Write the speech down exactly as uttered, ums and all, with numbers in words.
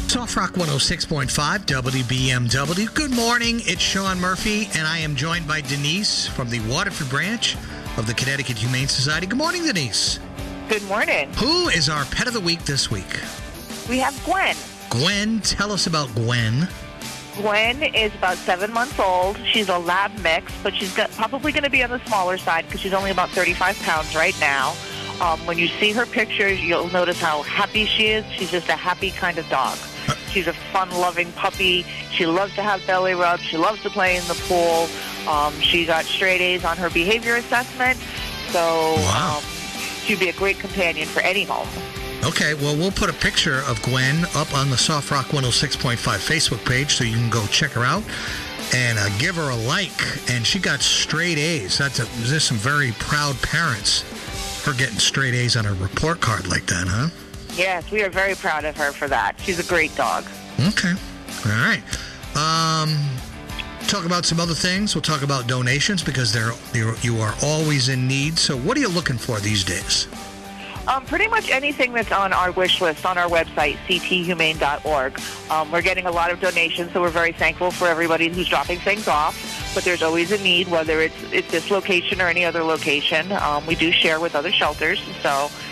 Soft Rock one oh six point five W B M W. Good morning. It's Sean Murphy, and I am joined by Denise from the Waterford branch of the Connecticut Humane Society. Good morning, Denise. Good morning. Who is our pet of the week this week? We have Gwen. Gwen, tell us about Gwen. Gwen is about seven months old. She's a lab mix, but she's got, probably going to be on the smaller side because she's only about thirty-five pounds right now. Um, when you see her pictures, you'll notice how happy she is. She's just a happy kind of dog. She's a fun-loving puppy. She loves to have belly rubs. She loves to play in the pool. Um, she got straight A's on her behavior assessment, so Wow. um, she'd be a great companion for any home. Okay, well, we'll put a picture of Gwen up on the Soft Rock one oh six point five Facebook page so you can go check her out and uh, give her a like. And she got straight A's. That's a, there's some very proud parents for getting straight A's on her report card like that, huh? Yes, we are very proud of her for that. She's a great dog. Okay. All right. Um, talk about some other things. We'll talk about donations because they're, you're, you are always in need. So what are you looking for these days? Um, pretty much anything that's on our wish list on our website, c t humane dot org. Um, we're getting a lot of donations, so we're very thankful for everybody who's dropping things off. But there's always a need, whether it's, it's this location or any other location. Um, we do share with other shelters, so